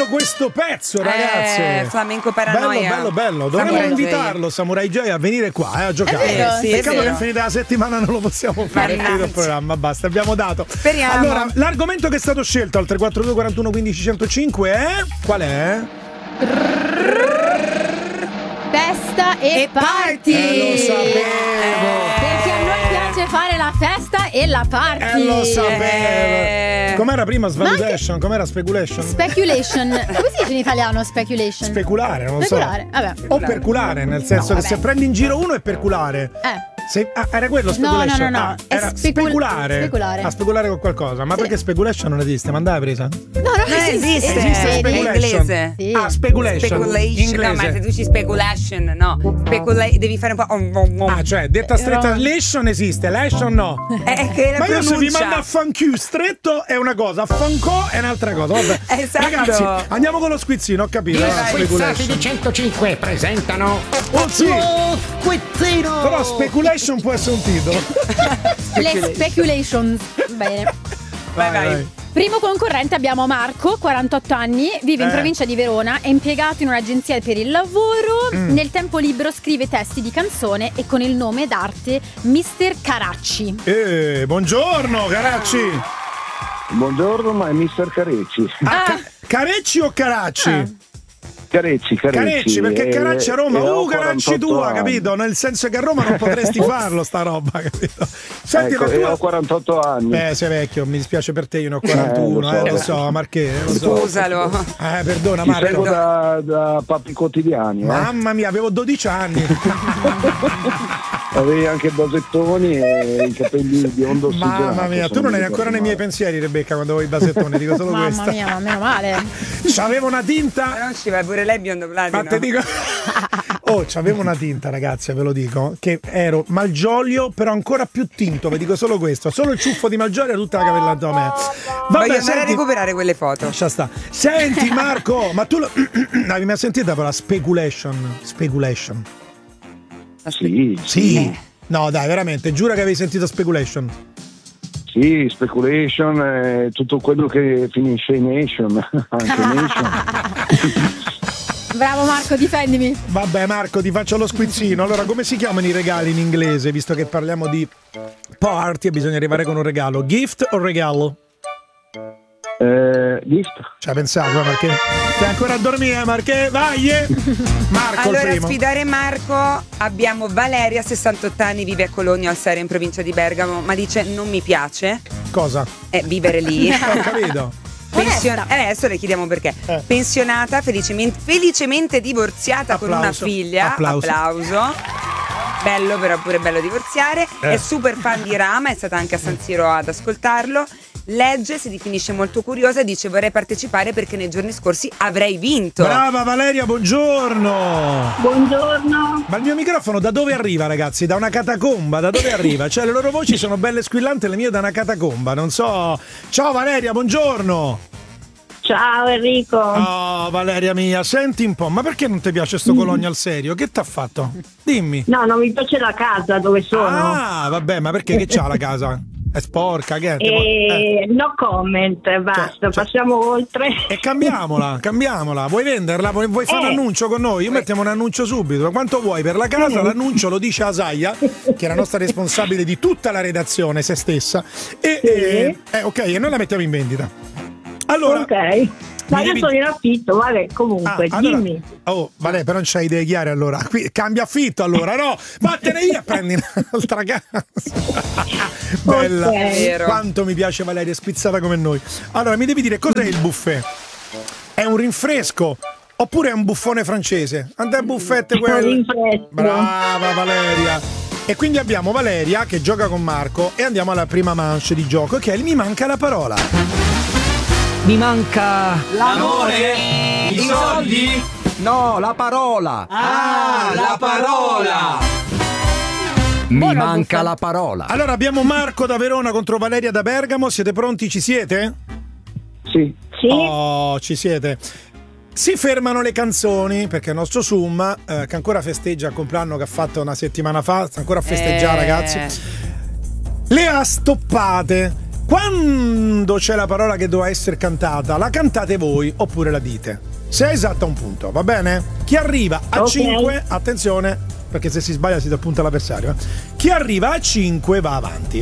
sentito questo pezzo, ragazzi? Flamenco Paranoia. Bello. Dovremmo invitarlo, Samurai J, a venire qua a giocare. Peccato che finita la settimana non lo possiamo fare. È finito il programma, basta, abbiamo dato. Speriamo. Allora, l'argomento che è stato scelto al 342 41 15 105 è? Qual è? Festa e party. Lo sapevo. Perché a noi piace fare la festa e la party. Lo sapevo. Com'era prima Svaludation? Com'era Speculation? Speculation. Come si dice in italiano speculation? Speculare, non Speculare, so. vabbè. O perculare, nel senso che se prendi in giro uno è perculare. Era quello speculation? No. Era speculare. A speculare con qualcosa. Ma perché speculation non esiste? Ma andava presa? No, non esiste. Esiste in inglese. Sì. Speculation. Inglese. No, ma se tu dici speculation, no. Devi fare un po'. Cioè, detta stretta, lation esiste, lation no. Ma io se vi mando a fanchiù stretto è una cosa, a fancò è un'altra cosa. Vabbè. Esatto. Ragazzi, andiamo con lo squizzino, ho capito. I squizzati di 105 presentano squizzino. Però speculation può essere un titolo. Le speculations. Bene. Vai. Primo concorrente abbiamo Marco, 48 anni, vive in provincia di Verona, è impiegato in un'agenzia per il lavoro, nel tempo libero scrive testi di canzone e con il nome d'arte Mr. Caracci. Buongiorno Caracci. Buongiorno, ma è Mister Carecci. Carecci o Caracci? Carecci, perché Caracci a Roma, Caracci tua, anni. capito? Nel senso che a Roma non potresti farlo sta roba, capito? Senti, Ecco, io ho 48 anni. Sei vecchio, mi dispiace per te, io ne ho 41, lo so, Marché, lo so. Scusalo. Perdona Ti Marco. seguo da Papi Quotidiani. Mamma mia, avevo 12 anni. Avevi anche basettoni e i capelli biondo ossigenato. Mamma mia, tu non eri ancora nei miei pensieri, Rebecca, quando avevo i basettoni, dico solo questo. Mamma mia, meno male. C'avevo una tinta. Ma non ci vai pure lei biondo platino. Ma te dico. C'avevo una tinta, ragazzi, ve lo dico, che ero Malgioglio, però ancora più tinto, vi dico solo questo. Solo il ciuffo di Malgioglio e tutta la cavellata a me. Voglio andare a recuperare quelle foto. Lascia sta. Senti Marco, ma tu avevi mai sentito la speculation? Sì. No, dai, veramente, giura che avevi sentito speculation. Sì, speculation, tutto quello che finisce in nation. Anche nation. Bravo Marco, difendimi. Vabbè Marco, ti faccio lo squizzino. Allora, come si chiamano i regali in inglese, visto che parliamo di party e bisogna arrivare con un regalo? Gift o regalo? Gift. Ci hai pensato, Marché? Stai ancora a dormire, Marché? Vai! Marco, allora, il primo. a sfidare Marco abbiamo Valeria, 68 anni, vive a Cologno al Serio in provincia di Bergamo, ma dice non mi piace. Cosa? Vivere lì. Ho capito. Adesso le chiediamo perché. Pensionata, felicemente divorziata con una figlia. Applauso. Bello, però pure bello divorziare. È super fan di Rama, è stata anche a San Siro ad ascoltarlo. Legge, si definisce molto curiosa e dice vorrei partecipare perché nei giorni scorsi avrei vinto. Brava Valeria, buongiorno. Buongiorno. Ma il mio microfono da dove arriva, ragazzi? Da una catacomba, da dove arriva? Cioè le loro voci sono belle squillanti, le mie da una catacomba, non so. Ciao Valeria, buongiorno. Ciao Enrico. Oh Valeria mia, senti un po', ma perché non ti piace sto Cologno al Serio? Che t'ha fatto? Dimmi. No, non mi piace la casa dove sono. Ah, vabbè, ma perché che c'ha la casa? È sporca, che è? No comment, basta, passiamo oltre. E cambiamola. Vuoi venderla? Vuoi fare un annuncio con noi? Io mettiamo un annuncio subito. Quanto vuoi per la casa? L'annuncio lo dice Asaia, che è la nostra responsabile di tutta la redazione, se stessa. Ok, e noi la mettiamo in vendita. Allora, ok. Ma io sono in affitto, vabbè, comunque, dimmi. Oh, vabbè, però non c'hai idee chiare allora. Qui, cambia affitto allora, no? Vattene via e prendi un'altra casa. Bella. Okay. Quanto mi piace Valeria, spizzata come noi. Allora, mi devi dire cos'è il buffet? È un rinfresco oppure è un buffone francese? Andai buffette quelle. Brava Valeria. E quindi abbiamo Valeria che gioca con Marco e andiamo alla prima manche di gioco, che è il Mi manca la parola. Mi manca l'amore? I soldi? No, la parola. La parola. Mi manca la parola. Allora abbiamo Marco da Verona contro Valeria da Bergamo. Siete pronti? Ci siete? Sì. Oh, ci siete. Si fermano le canzoni perché il nostro Summa, che ancora festeggia il compleanno che ha fatto una settimana fa, sta ancora a festeggiare, ragazzi, le ha stoppate. Quando c'è la parola che doveva essere cantata, la cantate voi oppure la dite? Se è esatta un punto, va bene? Chi arriva a 5, attenzione, perché se si sbaglia si dà punto all'avversario. Chi arriva a 5 va avanti.